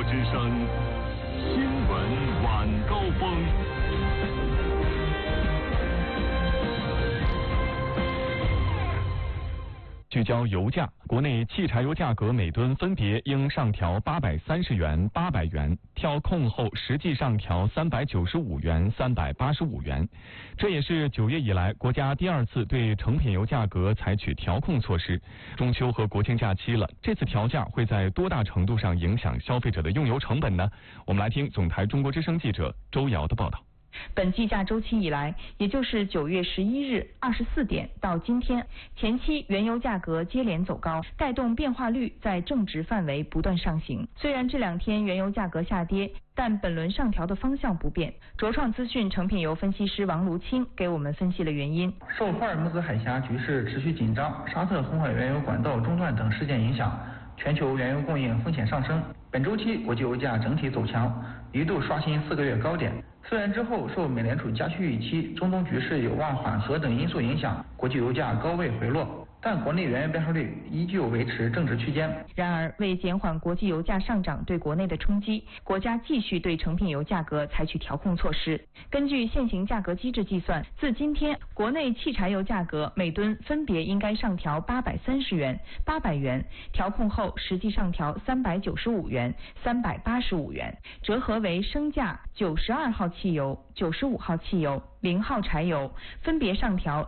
之声新闻晚高峰。聚焦油价，国内汽柴油价格每吨分别应上调830元、800元，调控后实际上调395元、385元。这也是9月以来国家第2次对成品油价格采取调控措施。中秋和国庆假期了，这次调价会在多大程度上影响消费者的用油成本呢？我们来听总台中国之声记者周瑶的报道。 本计价周期以来，也就是9月11日24点到今天，前期原油价格接连走高，带动变化率在正值范围不断上行。虽然这2天原油价格下跌，但本轮上调的方向不变。卓创资讯成品油分析师王卢清给我们分析了原因。 受霍尔木兹海峡局势持续紧张、沙特红海原油管道中断等事件影响，全球原油供应风险上升。本周期国际油价整体走强，一度刷新4个月高点。虽然之后受美联储加息预期、中东局势有望缓和等因素影响，国际油价高位回落，但国内原油变化率依旧维持正值区间。 然而，为减缓国际油价上涨对国内的冲击，国家继续对成品油价格采取调控措施。根据现行价格机制计算，自今天，国内汽柴油价格每吨分别应该上调830元、800元，调控后实际上调395元、385元，折合为升价92号汽油、95号汽油、0号柴油分别上调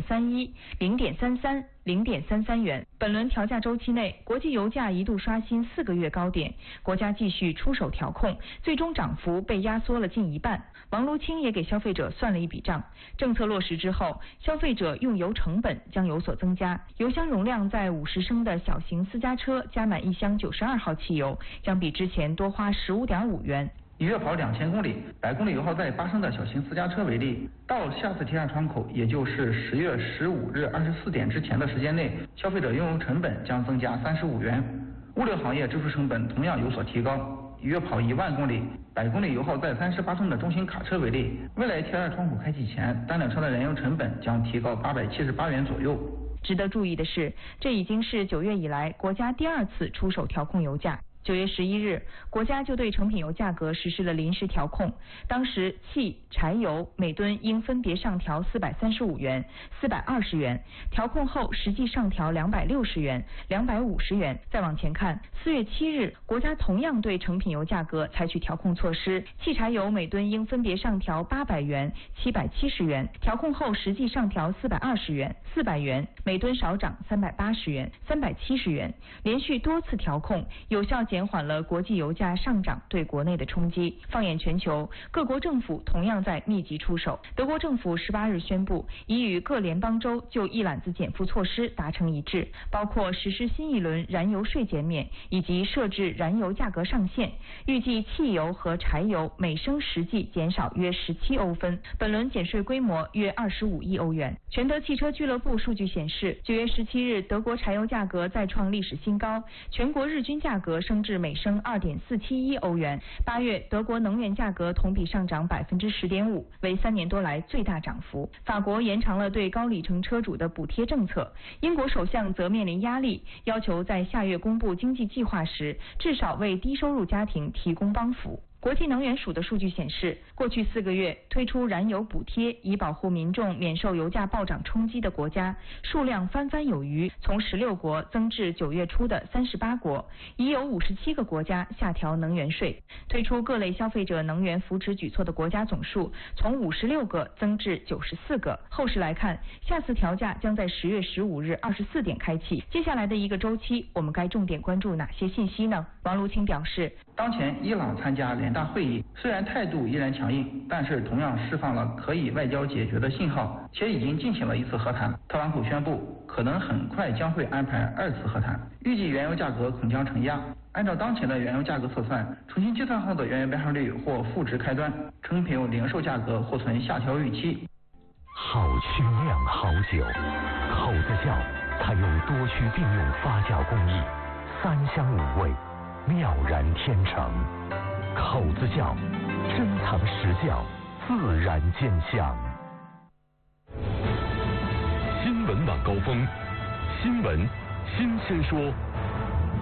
0.31、0.33、0.33元。本轮调价周期内，国际油价一度刷新4个月高点，国家继续出手调控，最终涨幅被压缩了近一半。王卢清也给消费者算了一笔账，政策落实之后，消费者用油成本将有所增加。油箱容量在50升的小型私家车加满1箱92号汽油，将比之前多花15.5元。 以月跑2000公里，100公里油耗在8升的小型私家车为例，到下次提价窗口，也就是10月15日24点之前的时间内，消费者用油成本将增加35元。物流行业支出成本同样有所提高。以月跑1万公里，100公里油耗在38升的中型卡车为例，未来提价窗口开启前，单辆车的燃油成本将提高878元左右。 值得注意的是，这已经是9月以来国家第2次出手调控油价。9月11日，国家就对成品油价格实施了临时调控。当时汽、柴油每吨应分别上调435元、420元，调控后实际上调260元、250元。再往前看，4月7日，国家同样对成品油价格采取调控措施，汽柴油每吨应分别上调800元、770元，调控后实际上调420元、400元，每吨少涨380元、370元。连续多次调控，有效减缓了国际油价上涨对国内的冲击。放眼全球，各国政府同样在密集出手。德国政府18日宣布，已与各联邦州就一揽子减负措施达成一致，包括实施新一轮燃油税减免，以及设置燃油价格上限。预计汽油和柴油每升实际减少约17欧分，本轮减税规模约25亿欧元。全德汽车俱乐部数据显示，9月17日，德国柴油价格再创历史新高，全国日均价格升至每升2.471欧元。8月，德国能源价格同比上涨10.5%，为3年多来最大涨幅。法国延长了对高里程车主的补贴政策，英国首相则面临压力，要求在下月公布经济计划时，至少为低收入家庭提供帮扶。国际能源署的数据显示，过去4个月推出燃油补贴以保护民众免受油价暴涨冲击的国家数量翻番有余，从16国增至9月初的38国，已有57个国家下调能源税。推出各类消费者能源扶持举措的国家总数从56个增至94个。后市来看，下次调价将在10月15日24点开启。接下来的一个周期，我们该重点关注哪些信息呢？王卢清表示， 当前伊朗参加联大会议，虽然态度依然强硬，但是同样释放了可以外交解决的信号，且已经进行了1次和谈。特朗普宣布，可能很快将会安排2次和谈，预计原油价格恐将承压。按照当前的原油价格测算，重新计算后的原油变化率或负值开端，成品油零售价格或存下调预期。 好清酿好酒，口子窖采用多区并用发酵工艺，3香5味，妙然天成。口子窖，珍藏实窖，自然见香。新闻晚高峰，新闻新鲜说。